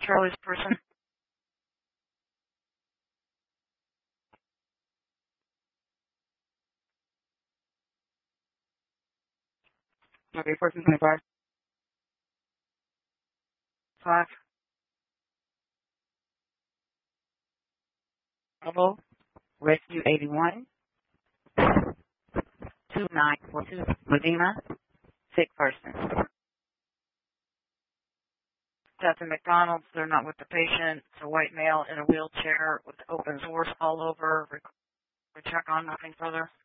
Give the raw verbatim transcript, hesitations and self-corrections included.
Charlie's person. Okay, person twenty-five. Five. Level. Rescue eighty-one. two nine four two. Medina. Sick person. Captain McDonald's, they're not with the patient. It's a white male in a wheelchair with open doors all over. We check on nothing further.